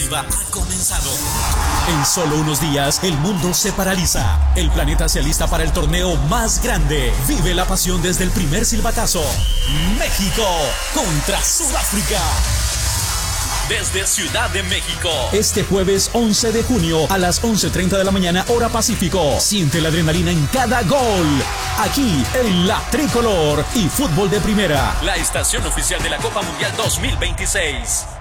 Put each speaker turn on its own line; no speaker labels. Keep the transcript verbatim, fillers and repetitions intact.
deportiva ha comenzado. En solo unos días, el mundo se paraliza. El planeta se alista para el torneo más grande. Vive la pasión desde el primer silbatazo. México contra Sudáfrica. Desde Ciudad de México. Este jueves once de junio a las once treinta de la mañana, hora Pacífico. Siente la adrenalina en cada gol. Aquí en La Tricolor y Fútbol de Primera. La estación oficial de la Copa Mundial dos mil veintiséis.